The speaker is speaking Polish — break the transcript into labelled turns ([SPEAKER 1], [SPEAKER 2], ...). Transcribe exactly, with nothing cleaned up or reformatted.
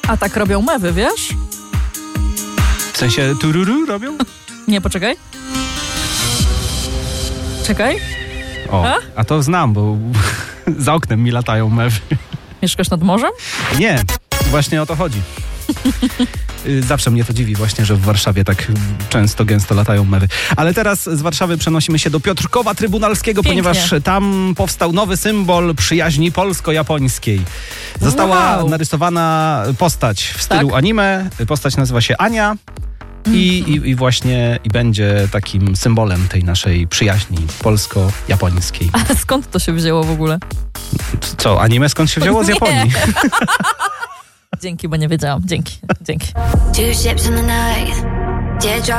[SPEAKER 1] A tak robią mewy, wiesz?
[SPEAKER 2] W sensie tururu robią?
[SPEAKER 1] Nie, poczekaj. Czekaj.
[SPEAKER 2] O,
[SPEAKER 1] A?
[SPEAKER 2] a to znam, bo za oknem mi latają mewy.
[SPEAKER 1] Mieszkasz nad morzem?
[SPEAKER 2] Nie, właśnie o to chodzi. Zawsze mnie to dziwi właśnie, że w Warszawie tak często, gęsto latają mewy. Ale teraz z Warszawy przenosimy się do Piotrkowa Trybunalskiego,
[SPEAKER 1] Pięknie.
[SPEAKER 2] ponieważ tam powstał nowy symbol przyjaźni polsko-japońskiej. Została
[SPEAKER 1] Wow.
[SPEAKER 2] narysowana postać w stylu
[SPEAKER 1] Tak?
[SPEAKER 2] anime. Postać nazywa się Ania. I, i, I właśnie i będzie takim symbolem tej naszej przyjaźni polsko-japońskiej.
[SPEAKER 1] A skąd to się wzięło w ogóle?
[SPEAKER 2] Co, anime skąd się wzięło? Z
[SPEAKER 1] Nie.
[SPEAKER 2] Japonii.
[SPEAKER 1] Dzięki, bo nie wiedziałam. Dzięki, dzięki.
[SPEAKER 3] Two ships in the night, teardrops